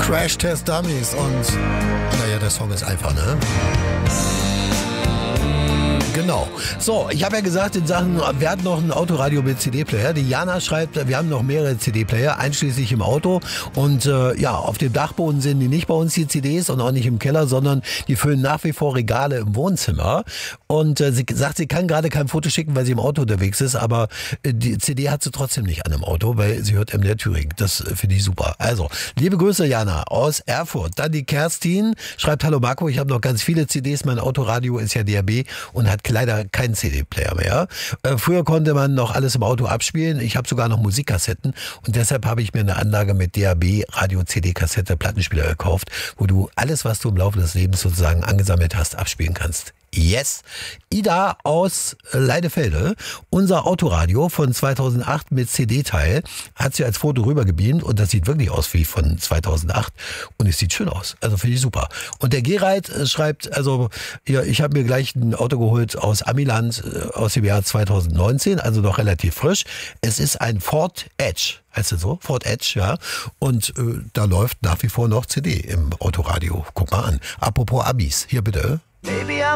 Crash Test Dummies und naja, der Song ist einfach, ne? Genau. So, ich habe ja gesagt, in Sachen, wir hatten noch ein Autoradio mit CD-Player. Die Jana schreibt, wir haben noch mehrere CD-Player, einschließlich im Auto. Und ja, auf dem Dachboden sind die nicht bei uns, die CDs, und auch nicht im Keller, sondern die füllen nach wie vor Regale im Wohnzimmer. Und sie sagt, sie kann gerade kein Foto schicken, weil sie im Auto unterwegs ist, aber die CD hat sie trotzdem nicht an im Auto, weil sie hört MDR Thüringen. Das finde ich super. Also, liebe Grüße, Jana, aus Erfurt. Dann die Kerstin schreibt, hallo Marco, ich habe noch ganz viele CDs, mein Autoradio ist ja DAB und hat leider keinen CD-Player mehr. Früher konnte man noch alles im Auto abspielen. Ich habe sogar noch Musikkassetten und deshalb habe ich mir eine Anlage mit DAB, Radio, CD, Kassette, Plattenspieler gekauft, wo du alles, was du im Laufe des Lebens sozusagen angesammelt hast, abspielen kannst. Yes. Ida aus Leidefelde, unser Autoradio von 2008 mit CD-Teil, hat sie als Foto rübergebeamt und das sieht wirklich aus wie von 2008 und es sieht schön aus. Also finde ich super. Und der Gerald schreibt, also ja, ich habe mir gleich ein Auto geholt aus Amiland aus dem Jahr 2019, also noch relativ frisch. Es ist ein Ford Edge. Heißt das so? Ford Edge, ja. Und da läuft nach wie vor noch CD im Autoradio. Guck mal an. Apropos Abis, hier bitte. Baby,